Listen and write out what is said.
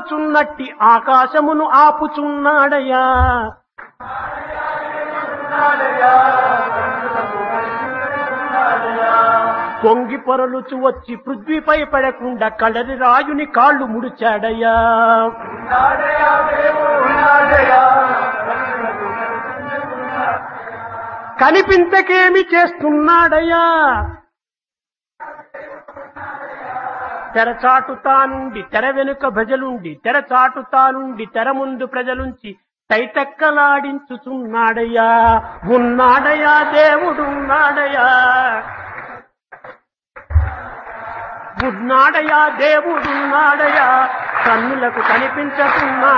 ఆడుచున్నట్టి ఆకాశమును ఆపుచున్నాడయ్యా. పొంగి పొరలుచు వచ్చి పృథ్వీపై పడకుండా కడరి రాయుని కాళ్ళు ముడిచాడయ్యా. కనిపించకేమి చేస్తున్నాడయ్యా. తెరచాటుతానుండి తెర వెనుక భజలుండి, తెరచాటుతానుండి తెర ముందు ప్రజలుంచి తైతక్కలాడించుచున్నాడయ్యా. ఉన్నాడయ్యా దేవుడున్నాడయ్యా, ఉన్నాడయ్యా దేవుడున్నాడయ్యా, కన్నులకు కనిపించకున్నాడు.